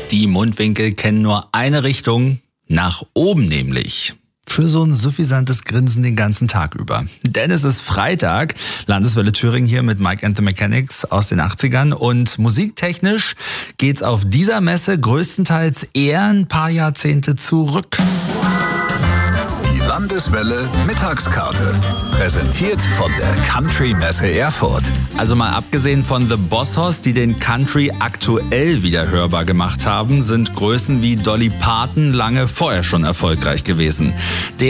Die Mundwinkel kennen nur eine Richtung, nach oben nämlich. Für so ein suffisantes Grinsen den ganzen Tag über. Denn es ist Freitag, Landeswelle Thüringen hier mit Mike and the Mechanics aus den 80ern. Und musiktechnisch geht's auf dieser Messe größtenteils eher ein paar Jahrzehnte zurück. Die Landeswelle Mittagskarte. Präsentiert von der Country Messe Erfurt. Also mal abgesehen von The Bossos, die den Country aktuell wieder hörbar gemacht haben, sind Größen wie Dolly Parton lange vorher schon erfolgreich gewesen.